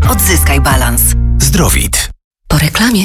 Odzyskaj balans. Zdrowit. Po reklamie.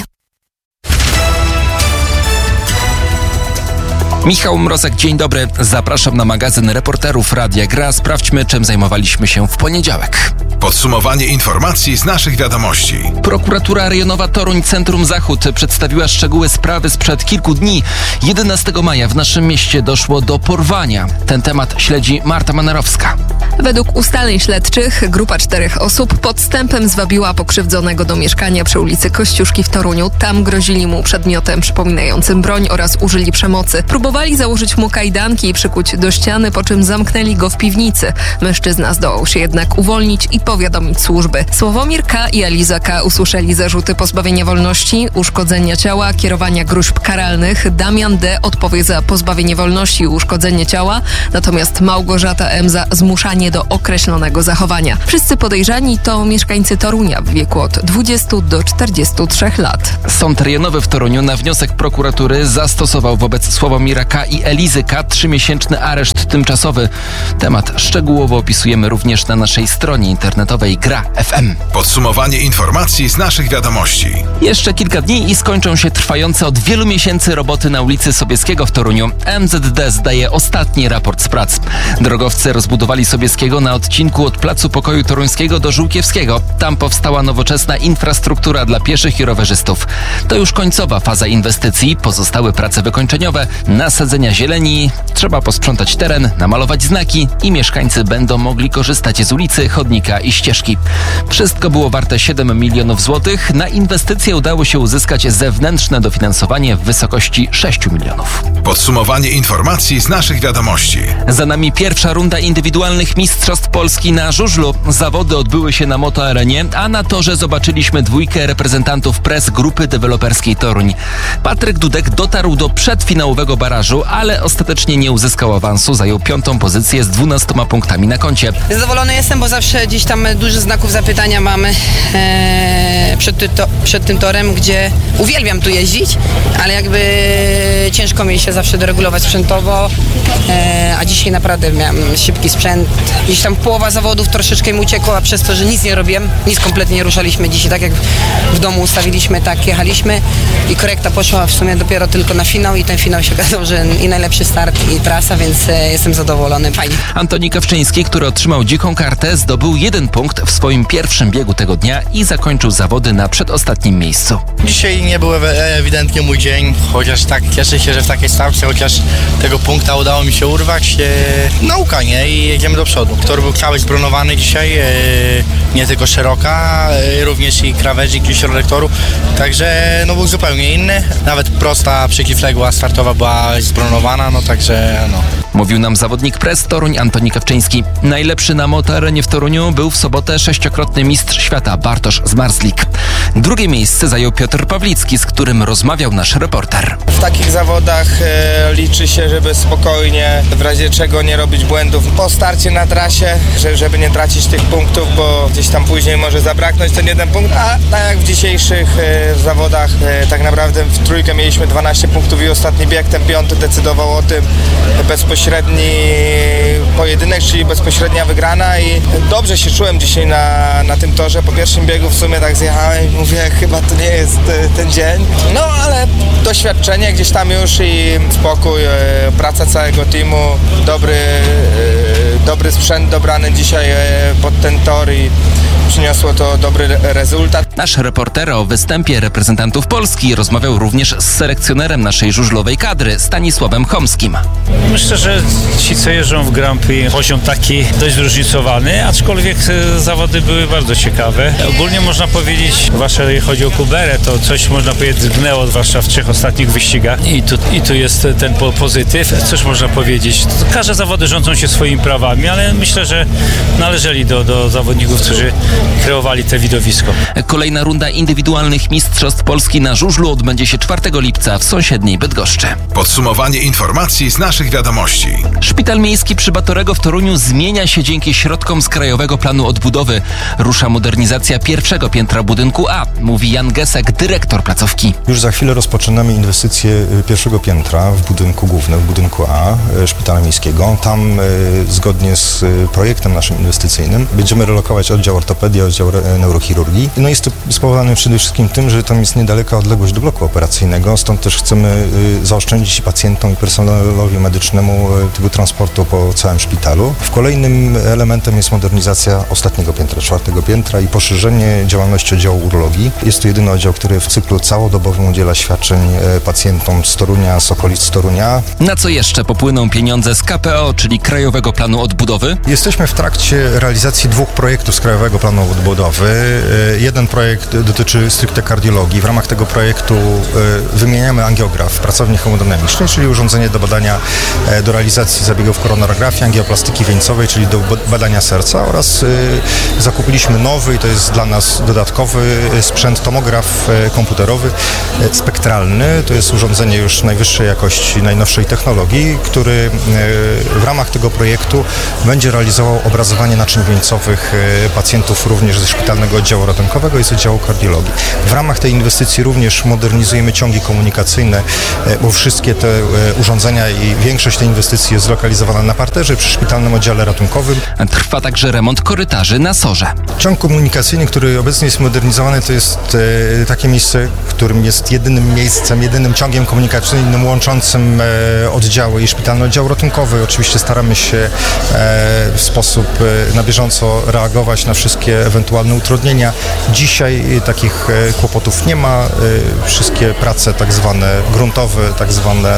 Michał Mrozek, dzień dobry. Zapraszam na magazyn reporterów Radia Gra. Sprawdźmy, czym zajmowaliśmy się w poniedziałek. Podsumowanie informacji z naszych wiadomości. Prokuratura Rejonowa Toruń Centrum Zachód przedstawiła szczegóły sprawy sprzed kilku dni. 11 maja w naszym mieście doszło do porwania. Ten temat śledzi Marta Manarowska. Według ustaleń śledczych grupa 4 osób podstępem zwabiła pokrzywdzonego do mieszkania przy ulicy Kościuszki w Toruniu. Tam grozili mu przedmiotem przypominającym broń oraz użyli przemocy. Próbowali założyć mu kajdanki i przykuć do ściany, po czym zamknęli go w piwnicy. Mężczyzna zdołał się jednak uwolnić i powiadomić służby. Sławomir K. i Eliza K. usłyszeli zarzuty pozbawienia wolności, uszkodzenia ciała, kierowania gróźb karalnych. Damian D. odpowie za pozbawienie wolności i uszkodzenie ciała, natomiast Małgorzata M. za zmuszanie do określonego zachowania. Wszyscy podejrzani to mieszkańcy Torunia w wieku od 20 do 43 lat. Sąd rejonowy w Toruniu na wniosek prokuratury zastosował wobec Sławomira K. i Elizy K. 3-miesięczny areszt tymczasowy. Temat szczegółowo opisujemy również na naszej stronie internetowej Gra FM. Podsumowanie informacji z naszych wiadomości. Jeszcze kilka dni i skończą się trwające od wielu miesięcy roboty na ulicy Sobieskiego w Toruniu. MZD zdaje ostatni raport z prac. Drogowcy rozbudowali Sobieskiego na odcinku od Placu Pokoju Toruńskiego do Żółkiewskiego. Tam powstała nowoczesna infrastruktura dla pieszych i rowerzystów. To już końcowa faza inwestycji. Pozostałe prace wykończeniowe, nasadzenia zieleni, trzeba posprzątać teren, namalować znaki i mieszkańcy będą mogli korzystać z ulicy, chodnika i ścieżki. Wszystko było warte 7 milionów złotych. Na inwestycje udało się uzyskać zewnętrzne dofinansowanie w wysokości 6 milionów. Podsumowanie informacji z naszych wiadomości. Za nami pierwsza runda indywidualnych Mistrzostw Polski na żużlu. Zawody odbyły się na motoarenie, a na torze zobaczyliśmy dwójkę reprezentantów Press Grupy Deweloperskiej Toruń. Patryk Dudek dotarł do przedfinałowego barażu, ale ostatecznie nie uzyskał awansu. Zajął 5. pozycję z 12 punktami na koncie. Zadowolony jestem, bo zawsze gdzieś tam dużo znaków zapytania mamy przed tym torem, gdzie uwielbiam tu jeździć, ale jakby ciężko mi się zawsze doregulować sprzętowo, a dzisiaj naprawdę miałem szybki sprzęt. Gdzieś tam połowa zawodów troszeczkę mi uciekła przez to, że nic nie robiłem, nic kompletnie nie ruszaliśmy dzisiaj, tak jak w domu ustawiliśmy, tak jechaliśmy i korekta poszła w sumie dopiero tylko na finał i ten finał się okazał, że i najlepszy start i trasa, więc jestem zadowolony, fajnie. Antoni Kawczyński, który otrzymał dziką kartę, zdobył 1 punkt w swoim pierwszym biegu tego dnia i zakończył zawody na przedostatnim miejscu. Dzisiaj nie był ewidentnie mój dzień, chociaż tak cieszę się, że w takiej stawce, chociaż tego punkta udało mi się urwać. Nauka, nie? I jedziemy do przodu. Tor był cały zbronowany dzisiaj, nie tylko szeroka, również i krawężnik i środek toru, także no był zupełnie inny. Nawet prosta przeciwległa startowa była zbronowana, no także no. Mówił nam zawodnik Press Toruń Antoni Kawczyński. Najlepszy na motoarenie w Toruniu był w sobotę 6-krotny mistrz świata Bartosz Zmarzlik. Drugie miejsce zajął Piotr Pawlicki, z którym rozmawiał nasz reporter. W takich zawodach liczy się, żeby spokojnie, w razie czego nie robić błędów po starcie na trasie, żeby nie tracić tych punktów, bo gdzieś tam później może zabraknąć ten 1 punkt, a tak jak w dzisiejszych zawodach tak naprawdę w trójkę mieliśmy 12 punktów i ostatni bieg, ten 5 decydował o tym, bezpośredni pojedynek, czyli bezpośrednia wygrana i dobrze się czułem dzisiaj na tym torze. Po pierwszym biegu w sumie tak zjechałem i mówię, chyba to nie jest ten dzień. No ale doświadczenie gdzieś tam już i spokój, praca całego teamu, dobry sprzęt dobrany dzisiaj pod ten tor i przyniosło to dobry rezultat. Nasz reporter o występie reprezentantów Polski rozmawiał również z selekcjonerem naszej żużlowej kadry, Stanisławem Chomskim. Myślę, że ci, co jeżdżą w Grand Prix, poziom taki dość zróżnicowany, aczkolwiek zawody były bardzo ciekawe. Ogólnie można powiedzieć, zwłaszcza jeżeli chodzi o Kuberę, to coś można powiedzieć zgnęło, zwłaszcza w 3 ostatnich wyścigach i tu jest ten pozytyw. Cóż można powiedzieć? Każde zawody rządzą się swoimi prawami, ale myślę, że należeli do zawodników, którzy kreowali te widowisko. Kolejna runda indywidualnych Mistrzostw Polski na żużlu odbędzie się 4 lipca w sąsiedniej Bydgoszczy. Podsumowanie informacji z naszych wiadomości. Szpital Miejski przy Batorego w Toruniu zmienia się dzięki środkom z Krajowego Planu Odbudowy. Rusza modernizacja 1. piętra budynku A, mówi Jan Gesek, dyrektor placówki. Już za chwilę rozpoczynamy inwestycje 1. piętra w budynku głównym, w budynku A Szpitala Miejskiego. Tam zgodnie zgodnie z projektem naszym inwestycyjnym będziemy relokować oddział ortopedii, oddział neurochirurgii. No jest to spowodowane przede wszystkim tym, że tam jest niedaleka odległość do bloku operacyjnego, stąd też chcemy zaoszczędzić pacjentom i personelowi medycznemu tego transportu po całym szpitalu. Kolejnym elementem jest modernizacja ostatniego piętra, 4. piętra i poszerzenie działalności oddziału urologii. Jest to jedyny oddział, który w cyklu całodobowym udziela świadczeń pacjentom z Torunia, z okolic Torunia. Na co jeszcze popłyną pieniądze z KPO, czyli Krajowego Planu Odbudowy? Jesteśmy w trakcie realizacji 2 projektów z Krajowego Planu Odbudowy. Jeden projekt dotyczy stricte kardiologii. W ramach tego projektu wymieniamy angiograf, pracownię hemodynamiczną, czyli urządzenie do badania, do realizacji zabiegów koronarografii, angioplastyki wieńcowej, czyli do badania serca, oraz zakupiliśmy nowy, i to jest dla nas dodatkowy sprzęt, tomograf komputerowy spektralny. To jest urządzenie już najwyższej jakości, najnowszej technologii, który w ramach tego projektu będzie realizował obrazowanie naczyń wieńcowych pacjentów również ze szpitalnego oddziału ratunkowego i z oddziału kardiologii. W ramach tej inwestycji również modernizujemy ciągi komunikacyjne, bo wszystkie te urządzenia i większość tej inwestycji jest zlokalizowana na parterze przy szpitalnym oddziale ratunkowym. Trwa także remont korytarzy na Sorze. Ciąg komunikacyjny, który obecnie jest modernizowany, to jest takie miejsce, którym jest jedynym ciągiem komunikacyjnym łączącym oddziały i szpitalny oddział ratunkowy. Oczywiście staramy się w sposób na bieżąco reagować na wszystkie ewentualne utrudnienia. Dzisiaj takich kłopotów nie ma. Wszystkie prace tak zwane gruntowe, tak zwane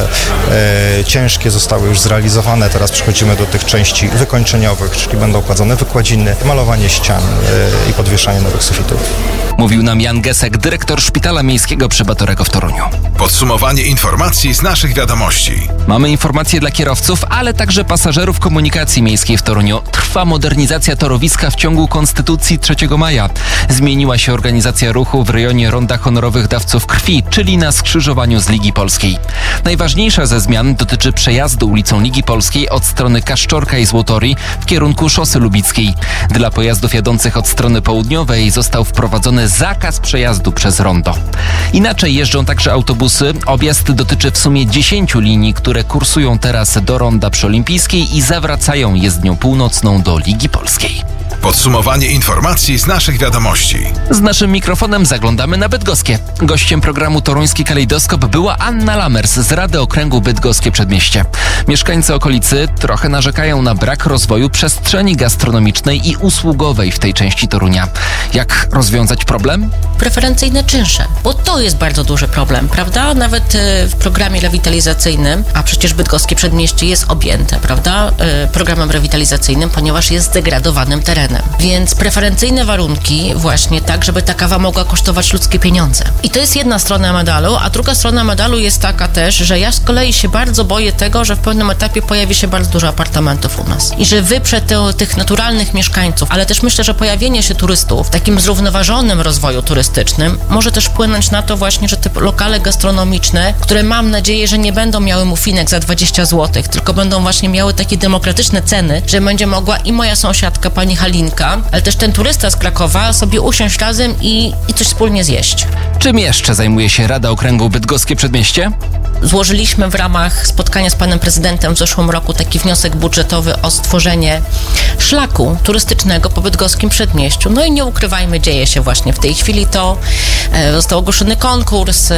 ciężkie zostały już zrealizowane. Teraz przechodzimy do tych części wykończeniowych, czyli będą kładzone wykładziny, malowanie ścian i podwieszanie nowych sufitów. Mówił nam Jan Gesek, dyrektor Szpitala Miejskiego przy Batorego w Toruniu. Podsumowanie informacji z naszych wiadomości. Mamy informacje dla kierowców, ale także pasażerów komunikacji miejskiej w Toruniu. Trwa modernizacja torowiska w ciągu Konstytucji 3 maja. Zmieniła się organizacja ruchu w rejonie Ronda Honorowych Dawców Krwi, czyli na skrzyżowaniu z Ligi Polskiej. Najważniejsza ze zmian dotyczy przejazdu ulicą Ligi Polskiej od strony Kaszczorka i Złotorii w kierunku Szosy Lubickiej. Dla pojazdów jadących od strony południowej został wprowadzony zakaz przejazdu przez rondo. Inaczej jeżdżą także autobusy. Objazd dotyczy w sumie 10 linii, które kursują teraz do Ronda przy Olimpijskiej i zawracają jezdnią północną do Ligi Polskiej. Podsumowanie informacji z naszych wiadomości. Z naszym mikrofonem zaglądamy na Bydgoskie. Gościem programu Toruński Kalejdoskop była Anna Lamers z Rady Okręgu Bydgoskie Przedmieście. Mieszkańcy okolicy trochę narzekają na brak rozwoju przestrzeni gastronomicznej i usługowej w tej części Torunia. Jak rozwiązać problem? Preferencyjne czynsze, bo to jest bardzo duży problem, prawda? Nawet w programie rewitalizacyjnym, a przecież Bydgoskie Przedmieście jest objęte, prawda? Programem rewitalizacyjnym, ponieważ jest zdegradowanym terenem. Więc preferencyjne warunki właśnie tak, żeby ta kawa mogła kosztować ludzkie pieniądze. I to jest jedna strona medalu, a druga strona medalu jest taka też, że ja z kolei się bardzo boję tego, że w pewnym etapie pojawi się bardzo dużo apartamentów u nas. I że wyprze tych naturalnych mieszkańców, ale też myślę, że pojawienie się turystów w takim zrównoważonym rozwoju turystycznym może też wpłynąć na to właśnie, że te lokale gastronomiczne, które mam nadzieję, że nie będą miały muffinek za 20 zł, tylko będą właśnie miały takie demokratyczne ceny, że będzie mogła i moja sąsiadka, pani Halinka, ale też ten turysta z Krakowa sobie usiąść razem i coś wspólnie zjeść. Czym jeszcze zajmuje się Rada Okręgu Bydgoskie Przedmieście? Złożyliśmy w ramach spotkania z panem prezydentem w zeszłym roku taki wniosek budżetowy o stworzenie szlaku turystycznego po bydgoskim Przedmieściu. No i nie ukrywajmy, dzieje się właśnie w tej chwili to. Został ogłoszony konkurs,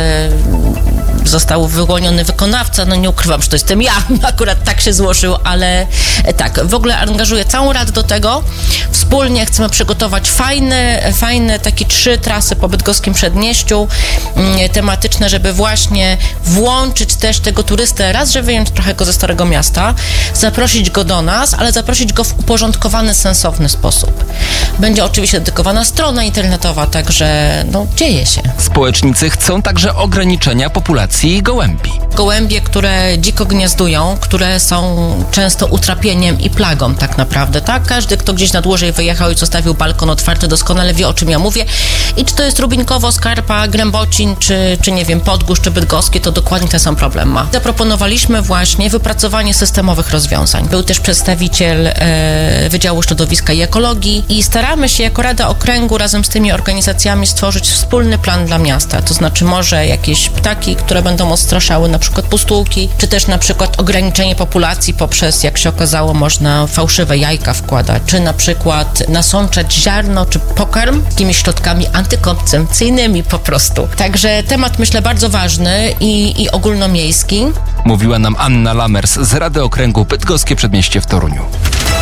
został wyłoniony wykonawca, no nie ukrywam, że to jestem ja, akurat tak się złożył, ale tak, w ogóle angażuję całą Radę do tego. Wspólnie chcemy przygotować fajne takie 3 trasy po bydgoskim Przedmieściu, tematyczne, żeby właśnie włączyć też tego turystę, raz, że wyjąć trochę go ze Starego Miasta, zaprosić go do nas, ale zaprosić go w uporządkowany, sensowny sposób. Będzie oczywiście dedykowana strona internetowa, także no dzieje się. Społecznicy chcą także ograniczenia populacji gołębi. Gołębie, które dziko gniazdują, które są często utrapieniem i plagą tak naprawdę, tak? Każdy, kto gdzieś na dłużej wyjechał i zostawił balkon otwarty, doskonale wie, o czym ja mówię. I czy to jest Rubinkowo, Skarpa, a Grębocin, czy nie wiem, Podgórz, czy Bydgoskie, to dokładnie ten sam problem ma. Zaproponowaliśmy właśnie wypracowanie systemowych rozwiązań. Był też przedstawiciel Wydziału Środowiska i Ekologii i staramy się jako Rada Okręgu razem z tymi organizacjami stworzyć wspólny plan dla miasta. To znaczy może jakieś ptaki, które będą odstraszały na przykład pustułki, czy też na przykład ograniczenie populacji poprzez, jak się okazało, można fałszywe jajka wkładać, czy na przykład nasączać ziarno, czy pokarm takimi środkami antykoncepcyjnymi po prostu. Także temat, myślę, bardzo ważny i ogólnomiejski. Mówiła nam Anna Lamers z Rady Okręgu Bydgoskie Przedmieście w Toruniu.